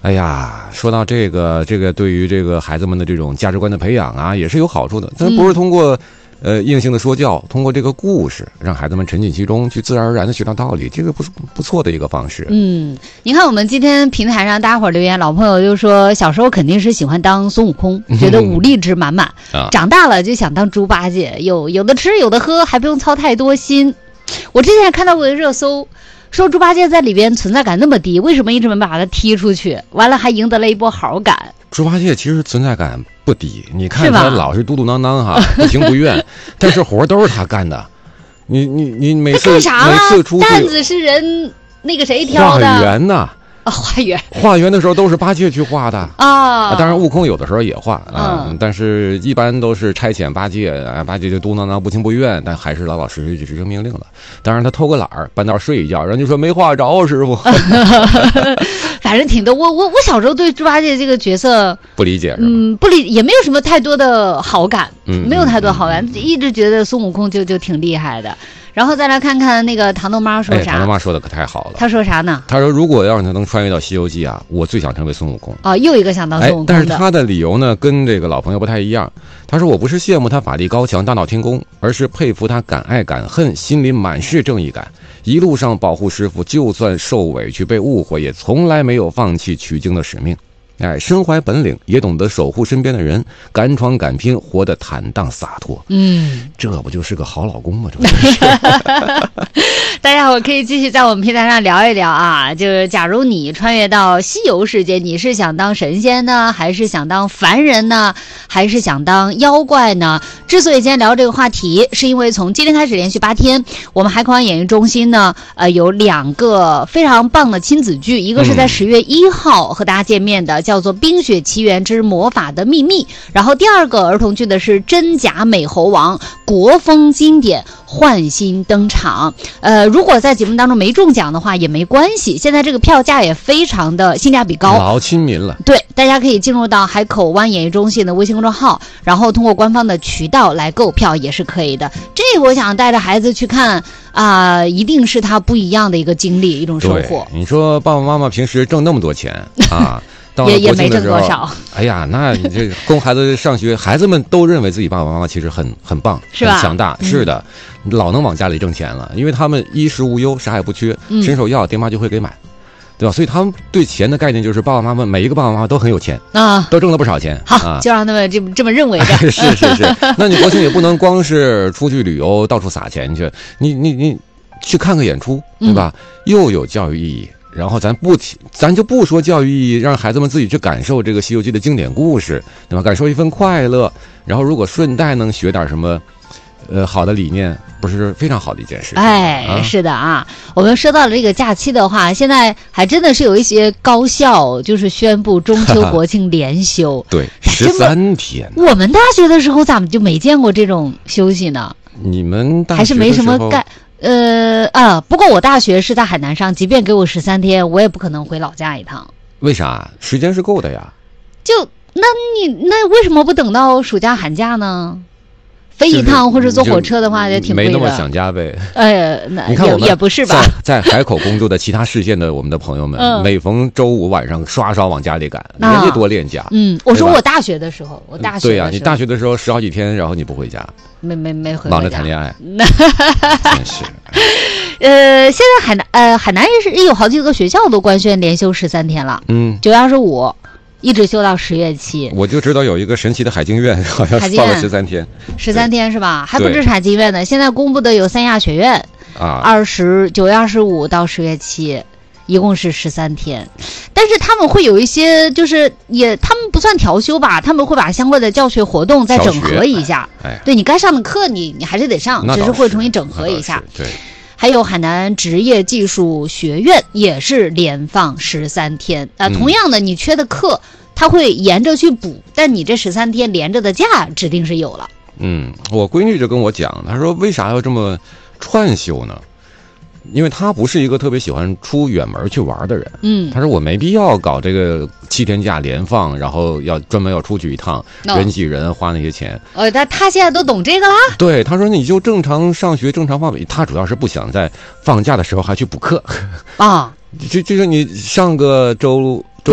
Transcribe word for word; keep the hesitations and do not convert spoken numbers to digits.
哎呀，说到这个，这个对于这个孩子们的这种价值观的培养啊，也是有好处的。但不是通过、嗯、呃硬性的说教，通过这个故事让孩子们沉浸其中，去自然而然的学到道理，这个不不错的一个方式。 嗯，你看我们今天平台上大家伙留言，老朋友就说小时候肯定是喜欢当孙悟空，觉得武力值满满、嗯啊，长大了就想当猪八戒，有有的吃有的喝，还不用操太多心。我之前看到过热搜。说猪八戒在里边存在感那么低，为什么一直没把他踢出去？完了还赢得了一波好感。 猪八戒其实存在感不低，你看他老是嘟嘟囔囔哈，不情不愿，但是活都是他干的。你你你每次每次出去， 担子是人那个谁挑的？ 化缘呐。 啊、哦，化缘， 化缘的时候都是八戒去画的啊、 哦。当然，悟空有的时候也画啊、嗯，但是一般都是差遣八戒啊，八戒就嘟囔囔不情不愿，但还是老老实实去执行命令了。当然，他偷个懒儿，半道睡一觉，人家说没画着师傅。 反正挺多，我我我小时候对猪八戒这个角色不理解， 嗯，不理也没有什么太多的好感，嗯，没有太多好感，嗯、一直觉得孙悟空就就挺厉害的。然后再来看看那个糖豆妈说啥？ 哎、糖豆妈说的可太好了。 她说啥呢？ 她说如果要是能穿越到《西游记》啊，我最想成为孙悟空。 啊、哦，又一个想当孙悟空的。 哎、但是她的理由呢，跟这个老朋友不太一样。她说我不是羡慕他法力高强、大闹天宫，而是佩服他敢爱敢恨，心里满是正义感。一路上保护师傅，就算受委屈、被误会，也从来没有放弃取经的使命。哎，身怀本领，也懂得守护身边的人，敢闯敢拼，活得坦荡洒脱。 嗯， 这不就是个好老公吗？这不是。 大家伙可以继续在我们平台上聊一聊啊，就是假如你穿越到西游世界，你是想当神仙呢，还是想当凡人呢，还是想当妖怪呢？之所以今天聊这个话题，是因为从今天开始连续八天，我们海口湾演艺中心呢，呃，有两个非常棒的亲子剧，一个是在十月一号和大家见面的。嗯，叫做《冰雪奇缘之魔法的秘密》，然后第二个儿童剧的是《真假美猴王》，国风经典换新登场。呃，如果在节目当中没中奖的话也没关系，现在这个票价也非常的性价比高， 老亲民了。 对，大家可以进入到海口湾演艺中心的微信公众号，然后通过官方的渠道来购票也是可以的。这我想带着孩子去看啊、呃，一定是他不一样的一个经历，一种收获。 你说爸爸妈妈平时挣那么多钱啊？ 也也没挣多少。 哎呀，那你这供孩子上学，孩子们都认为自己爸爸妈妈其实很很棒， 是吧？ 很强大，是的，嗯、老能往家里挣钱了，因为他们衣食无忧，啥也不缺，嗯、伸手要，爹妈就会给买，对吧？所以他们对钱的概念就是爸爸妈妈每一个爸爸妈妈都很有钱啊，都挣了不少钱。 好， 啊、 就让他们这么这么认为的。 是是是，那你国庆也不能光是出去旅游到处撒钱去，你你你去看个演出，对吧？嗯、又有教育意义。然后咱不提，咱就不说教育意义，让孩子们自己去感受这个《西游记》的经典故事，对吧？感受一份快乐。然后如果顺带能学点什么，呃，好的理念，不是非常好的一件事。 哎，啊、是的啊。我们说到了这个假期的话，现在还真的是有一些高校就是宣布中秋国庆连休。 对，十三天。 我们大学的时候咋么就没见过这种休息呢？ 你们大学还是没什么干。呃啊，不过我大学是在海南上，即便给我十三天，我也不可能回老家一趟。 为啥？时间是够的呀。 就那你那为什么不等到暑假寒假呢？飞一趟或者坐火车的话就挺贵的。 没那么想家呗。 呃，那你看我们也不是吧？ 在在海口工作的其他市县的我们的朋友们，嗯、每逢周五晚上刷刷往家里赶，人家多恋家。 嗯，我说我大学的时候，我大学对呀、啊，你大学的时候十好几天，然后你不回家， 没没没回家， 忙着谈恋爱，真是。 呃，现在海南呃海南也是也有好几个学校都官宣连休十三天了，嗯，九月二十五。一直休到十月七， 我就知道有一个神奇的海经院，好像放了十三天， 十三天是吧？还不止海经院呢，现在公布的有三亚学院啊，二十九月二十五到十月七，一共是十三天。但是他们会有一些，就是也他们不算调休吧，他们会把相关的教学活动再整合一下。哎，对你该上的课你你还是得上，只是会重新整合一下。 对。 还有海南职业技术学院也是连放十三天啊、呃，同样的，你缺的课，他会沿着去补，但你这十三天连着的假指定是有了。 嗯，我闺女就跟我讲，她说为啥要这么串休呢？因为她不是一个特别喜欢出远门去玩的人。嗯，她说我没必要搞这个七天假连放，然后要专门要出去一趟，哦、人挤人花那些钱。 呃，他他现在都懂这个啦。 对，她说你就正常上学，正常放。她主要是不想在放假的时候还去补课。啊，这这个你上个周